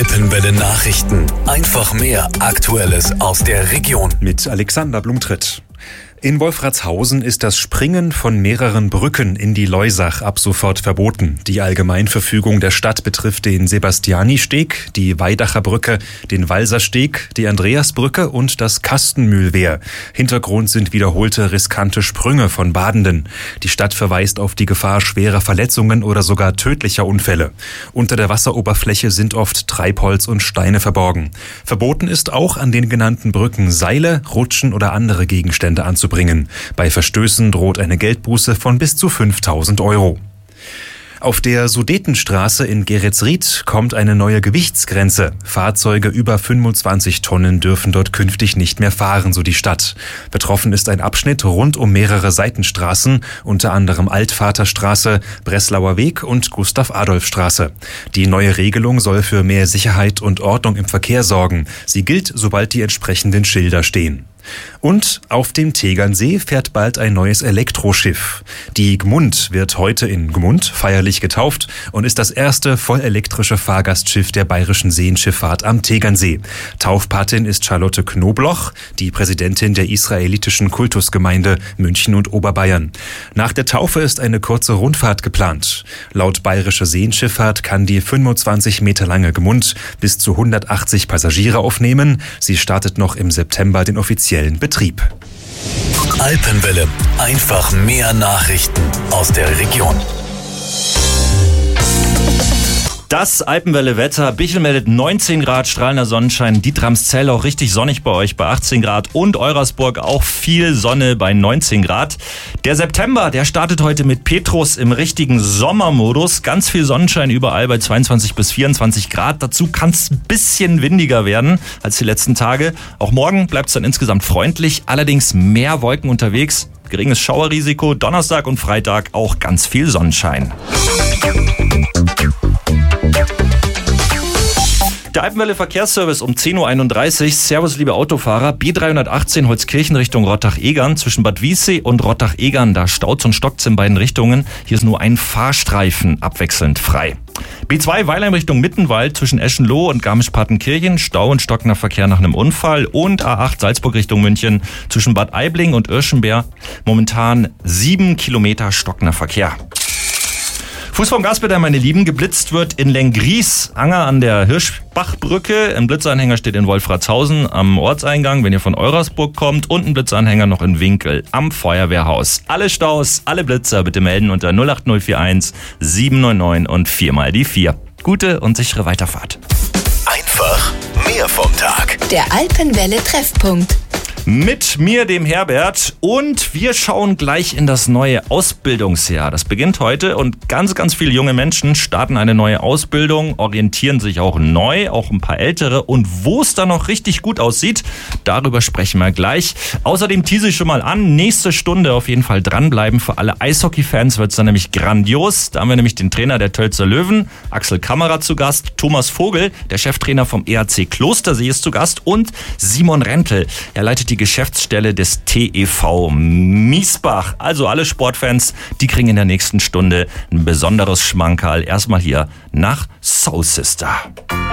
Alpenwelle Nachrichten. Einfach mehr Aktuelles aus der Region. Mit Alexander Blumtritt. In Wolfratshausen ist das Springen von mehreren Brücken in die Loisach ab sofort verboten. Die Allgemeinverfügung der Stadt betrifft den Sebastiani-Steg, die Weidacher Brücke, den Walser-Steg, die Andreasbrücke und das Kastenmühlwehr. Hintergrund sind wiederholte riskante Sprünge von Badenden. Die Stadt verweist auf die Gefahr schwerer Verletzungen oder sogar tödlicher Unfälle. Unter der Wasseroberfläche sind oft Treibholz und Steine verborgen. Verboten ist auch, an den genannten Brücken Seile, Rutschen oder andere Gegenstände anzubringen. Bei Verstößen droht eine Geldbuße von bis zu 5.000 €. Auf der Sudetenstraße in Geretsried kommt eine neue Gewichtsgrenze. Fahrzeuge über 25 Tonnen dürfen dort künftig nicht mehr fahren, so die Stadt. Betroffen ist ein Abschnitt rund um mehrere Seitenstraßen, unter anderem Altvaterstraße, Breslauer Weg und Gustav-Adolf-Straße. Die neue Regelung soll für mehr Sicherheit und Ordnung im Verkehr sorgen. Sie gilt, sobald die entsprechenden Schilder stehen. Und auf dem Tegernsee fährt bald ein neues Elektroschiff. Die Gmund wird heute in Gmund feierlich getauft und ist das erste vollelektrische Fahrgastschiff der Bayerischen Seenschifffahrt am Tegernsee. Taufpatin ist Charlotte Knobloch, die Präsidentin der israelitischen Kultusgemeinde München und Oberbayern. Nach der Taufe ist eine kurze Rundfahrt geplant. Laut Bayerische Seenschifffahrt kann die 25 Meter lange Gmund bis zu 180 Passagiere aufnehmen. Sie startet noch im September den offiziellen Betrieb. Alpenwelle. Einfach mehr Nachrichten aus der Region. Das Alpenwelle-Wetter. Bichl meldet 19 Grad, strahlender Sonnenschein. Dietramszell auch richtig sonnig bei euch bei 18 Grad. Und Eurasburg auch viel Sonne bei 19 Grad. Der September, der startet heute mit Petrus im richtigen Sommermodus. Ganz viel Sonnenschein überall bei 22 bis 24 Grad. Dazu kann es ein bisschen windiger werden als die letzten Tage. Auch morgen bleibt es dann insgesamt freundlich. Allerdings mehr Wolken unterwegs. Geringes Schauerrisiko. Donnerstag und Freitag auch ganz viel Sonnenschein. Der Alpenwelle Verkehrsservice um 10.31 Uhr. Servus, liebe Autofahrer. B318 Holzkirchen Richtung Rottach-Egern. Zwischen Bad Wiessee und Rottach-Egern, da staut's und stockt's in beiden Richtungen. Hier ist nur ein Fahrstreifen abwechselnd frei. B2 Weilheim Richtung Mittenwald zwischen Eschenloh und Garmisch-Partenkirchen. Stau und stockender Verkehr nach einem Unfall. Und A8 Salzburg Richtung München zwischen Bad Aibling und Irschenberg. Momentan 7 Kilometer stockender Verkehr. Fuß vom Gaspedal, meine Lieben. Geblitzt wird in Lenggries, Anger an der Hirschbachbrücke. Ein Blitzanhänger steht in Wolfratshausen am Ortseingang, wenn ihr von Eurasburg kommt. Und ein Blitzanhänger noch in Winkel am Feuerwehrhaus. Alle Staus, alle Blitzer bitte melden unter 08041 799 und 4 mal die 4. Gute und sichere Weiterfahrt. Einfach mehr vom Tag. Der Alpenwelle Treffpunkt. Mit mir, dem Herbert, und wir schauen gleich in das neue Ausbildungsjahr. Das beginnt heute und ganz, ganz viele junge Menschen starten eine neue Ausbildung, orientieren sich auch neu, auch ein paar ältere. Und wo es dann noch richtig gut aussieht, darüber sprechen wir gleich. Außerdem tease ich schon mal an, nächste Stunde auf jeden Fall dranbleiben. Für alle Eishockey-Fans wird es dann nämlich grandios. Da haben wir nämlich den Trainer der Tölzer Löwen, Axel Kammerer, zu Gast. Thomas Vogel, der Cheftrainer vom EHC Klostersee, ist zu Gast. Und Simon Rentel, er leitet die Geschäftsstelle des TEV Miesbach. Also alle Sportfans, die kriegen in der nächsten Stunde ein besonderes Schmankerl. Erstmal hier nach Soul Sister.